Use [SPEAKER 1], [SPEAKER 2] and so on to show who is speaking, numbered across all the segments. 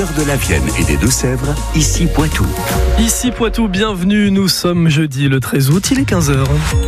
[SPEAKER 1] De la Vienne et des Deux-Sèvres, ici Poitou.
[SPEAKER 2] Ici Poitou, bienvenue, nous sommes jeudi le 13 août, il est 15h.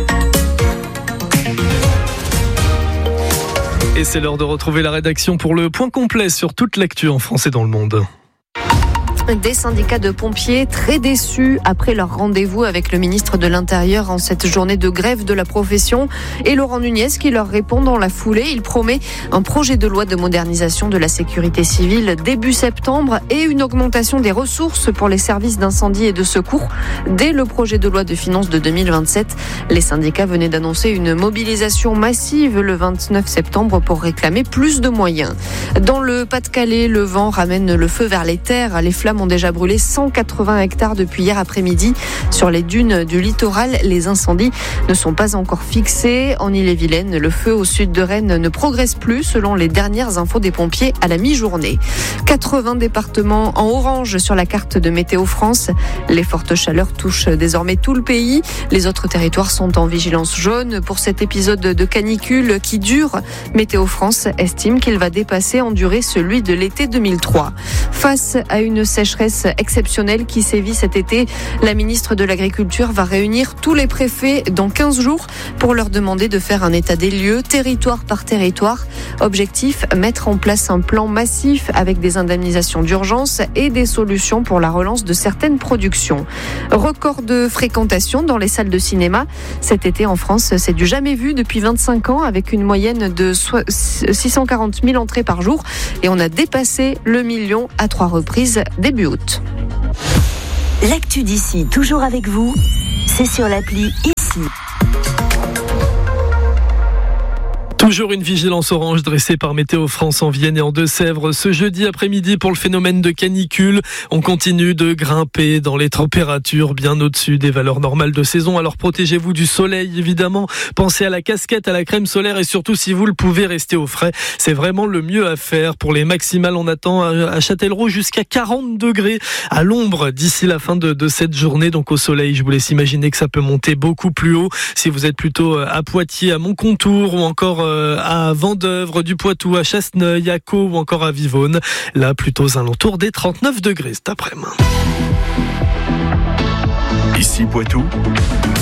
[SPEAKER 2] Et c'est l'heure de retrouver la rédaction pour le point complet sur toute l'actu en France et dans le monde.
[SPEAKER 3] Des syndicats de pompiers très déçus après leur rendez-vous avec le ministre de l'Intérieur en cette journée de grève de la profession. Et Laurent Nunez qui leur répond dans la foulée. Il promet un projet de loi de modernisation de la sécurité civile début septembre et une augmentation des ressources pour les services d'incendie et de secours dès le projet de loi de finances de 2027. Les syndicats venaient d'annoncer une mobilisation massive le 29 septembre pour réclamer plus de moyens. Dans le Pas-de-Calais, le vent ramène le feu vers les terres. Les flammes ont déjà brûlé 180 hectares depuis hier après-midi. Sur les dunes du littoral, les incendies ne sont pas encore fixés. En Ille-et-Vilaine, le feu au sud de Rennes ne progresse plus selon les dernières infos des pompiers à la mi-journée. 80 départements en orange sur la carte de Météo France. Les fortes chaleurs touchent désormais tout le pays. Les autres territoires sont en vigilance jaune pour cet épisode de canicule qui dure. Météo France estime qu'il va dépasser en durée celui de l'été 2003. Face à une sécheresse exceptionnelle qui sévit cet été, la ministre de l'Agriculture va réunir tous les préfets dans 15 jours pour leur demander de faire un état des lieux, territoire par territoire. Objectif, mettre en place un plan massif avec des indemnisations d'urgence et des solutions pour la relance de certaines productions. Record de fréquentation dans les salles de cinéma. Cet été en France, c'est du jamais vu depuis 25 ans avec une moyenne de 640 000 entrées par jour et on a dépassé le million à 3 reprises début août.
[SPEAKER 4] L'actu d'ici, toujours avec vous, c'est sur l'appli Ici.
[SPEAKER 2] Toujours une vigilance orange dressée par Météo France en Vienne et en Deux-Sèvres ce jeudi après-midi pour le phénomène de canicule. On continue de grimper dans les températures bien au-dessus des valeurs normales de saison. Alors protégez-vous du soleil évidemment. Pensez à la casquette, à la crème solaire et surtout si vous le pouvez rester au frais. C'est vraiment le mieux à faire. Pour les maximales, on attend à Châtellerault jusqu'à 40 degrés à l'ombre d'ici la fin de cette journée. Donc au soleil, je vous laisse imaginer que ça peut monter beaucoup plus haut. Si vous êtes plutôt à Poitiers, à Montcontour ou encore à Vendeuvre, du Poitou, à Chasseneuil, à Caux ou encore à Vivonne. Là, plutôt aux alentours des 39 degrés cet après-midi.
[SPEAKER 1] Ici Poitou.